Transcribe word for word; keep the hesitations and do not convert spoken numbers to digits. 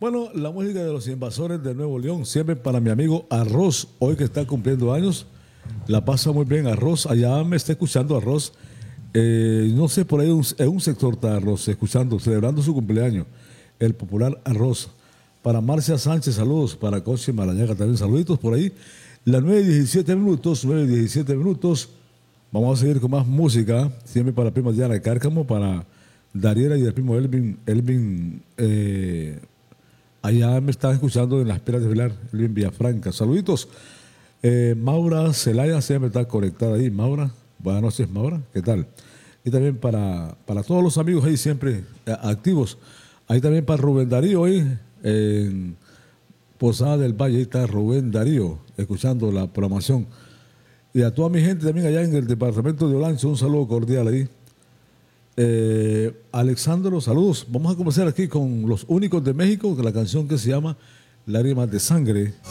Bueno, la música de los invasores de Nuevo León, siempre para mi amigo Arroz, hoy que está cumpliendo años, la pasa muy bien Arroz, allá me está escuchando Arroz, eh, no sé, por ahí un- en un sector está Arroz, escuchando, celebrando su cumpleaños, el popular Arroz. Para Marcia Sánchez, saludos, para Coche Marañaga también, saluditos por ahí. Las nueve y diecisiete minutos, nueve y diecisiete minutos, vamos a seguir con más música, siempre para la prima Diana Cárcamo, para Dariela y el primo Elvin, Elvin eh, allá me están escuchando en las Peras de Velar, Elvin Villafranca. Saluditos. Eh, Maura Celaya siempre está conectada ahí. Maura, buenas noches, Maura, ¿qué tal? Y también para, para todos los amigos ahí siempre eh, activos. Ahí también para Rubén Darío hoy, en Posada del Valle, ahí está Rubén Darío, escuchando la programación. Y a toda mi gente también allá en el departamento de Olancho, un saludo cordial ahí. Eh, Alexandro, saludos. Vamos a comenzar aquí con Los Únicos de México, con la canción que se llama Lágrimas de Sangre.